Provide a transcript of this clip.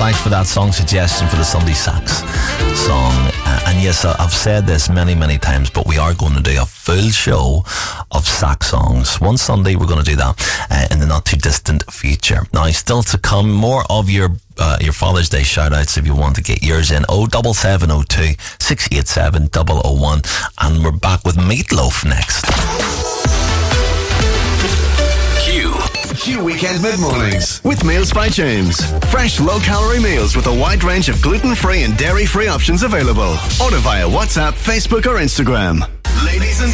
thanks for that song suggestion for the Sunday Sax song. And yes, I've said this many times, but we are going to do a full show of sax songs. One Sunday we're going to do that in the not too distant future. Now, still to come, more of your Father's Day shout-outs if you want to get yours in. 07702 687 001. And we're back with Meatloaf next. Q Weekend Mid-Mornings with Meals by James. Fresh low-calorie meals with a wide range of gluten-free and dairy-free options available. Order via WhatsApp, Facebook or Instagram. Ladies and